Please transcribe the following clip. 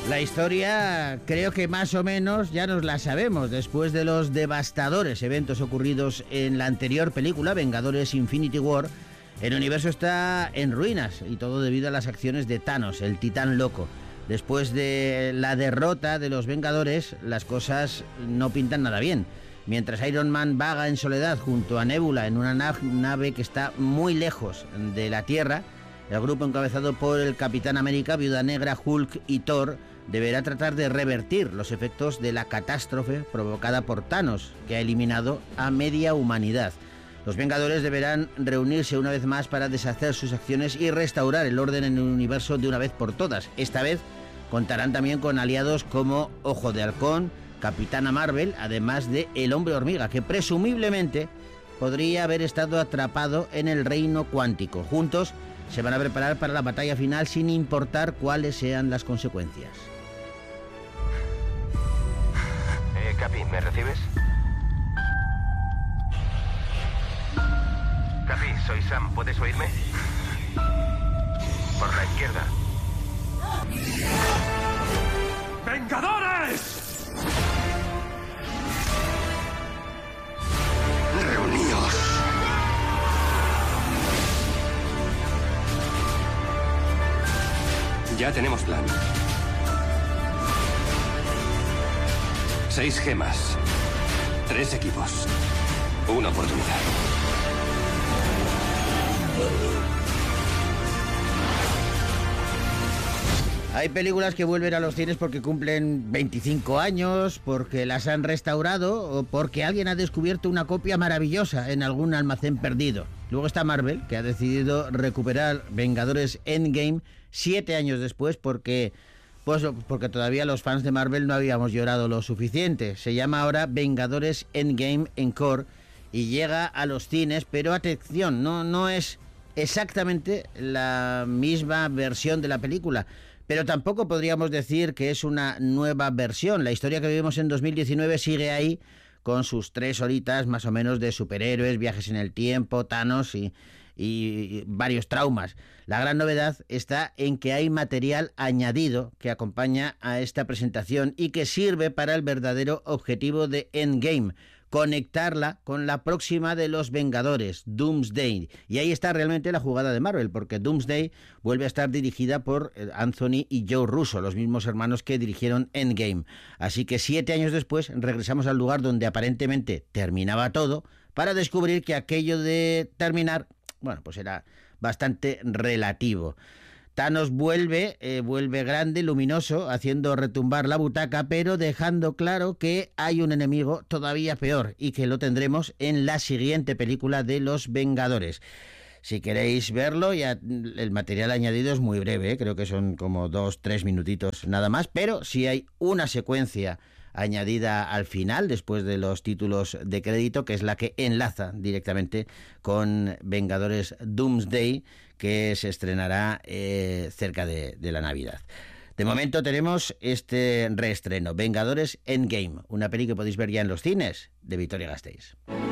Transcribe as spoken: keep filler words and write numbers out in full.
La historia creo que más o menos ya nos la sabemos. Después de los devastadores eventos ocurridos en la anterior película, Vengadores Infinity War, el universo está en ruinas, y todo debido a las acciones de Thanos, el titán loco. Después de la derrota de los Vengadores, las cosas no pintan nada bien. Mientras Iron Man vaga en soledad junto a Nebula en una nav- nave que está muy lejos de la Tierra, el grupo encabezado por el Capitán América, Viuda Negra, Hulk y Thor deberá tratar de revertir los efectos de la catástrofe provocada por Thanos, que ha eliminado a media humanidad. Los Vengadores deberán reunirse una vez más para deshacer sus acciones y restaurar el orden en el universo de una vez por todas. Esta vez contarán también con aliados como Ojo de Halcón, Capitana Marvel, además de el Hombre Hormiga, que presumiblemente podría haber estado atrapado en el reino cuántico. Juntos se van a preparar para la batalla final sin importar cuáles sean las consecuencias. Eh, Capi, ¿me recibes? Capi, soy Sam, ¿puedes oírme? Por la izquierda. ¡Vengadores! ¡Reuníos! Ya tenemos plan. Seis gemas. Tres equipos. Una oportunidad. Hay películas que vuelven a los cines porque cumplen veinticinco años, porque las han restaurado o porque alguien ha descubierto una copia maravillosa en algún almacén perdido. Luego está Marvel, que ha decidido recuperar Vengadores Endgame siete años después porque, pues, porque todavía los fans de Marvel no habíamos llorado lo suficiente. Se llama ahora Vengadores Endgame Encore y llega a los cines, pero atención, no, no es exactamente la misma versión de la película. Pero tampoco podríamos decir que es una nueva versión. La historia que vivimos en dos mil diecinueve sigue ahí, con sus tres horitas más o menos de superhéroes, viajes en el tiempo, Thanos y, y varios traumas. La gran novedad está en que hay material añadido que acompaña a esta presentación y que sirve para el verdadero objetivo de Endgame: conectarla con la próxima de los Vengadores, Doomsday. Y ahí está realmente la jugada de Marvel, porque Doomsday vuelve a estar dirigida por Anthony y Joe Russo, los mismos hermanos que dirigieron Endgame. Así que siete años después regresamos al lugar donde aparentemente terminaba todo, para descubrir que aquello de terminar, bueno, pues era bastante relativo. Thanos vuelve, eh, vuelve grande, luminoso, haciendo retumbar la butaca, pero dejando claro que hay un enemigo todavía peor y que lo tendremos en la siguiente película de Los Vengadores. Si queréis verlo, ya el material añadido es muy breve, ¿eh? Creo que son como dos, tres minutitos nada más, pero si hay una secuencia añadida al final, después de los títulos de crédito, que es la que enlaza directamente con Vengadores Doomsday, que se estrenará eh, cerca de, de la Navidad. De momento tenemos este reestreno, Vengadores Endgame, una peli que podéis ver ya en los cines, de Vitoria Gasteiz.